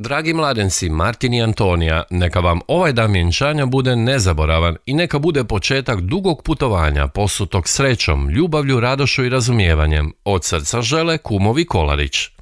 Dragi mladenci, Martin i Antonija, neka vam ovaj dan vjenčanja bude nezaboravan i neka bude početak dugog putovanja posutog srećom, ljubavlju, radošću i razumijevanjem. Od srca žele kumovi Kolarić.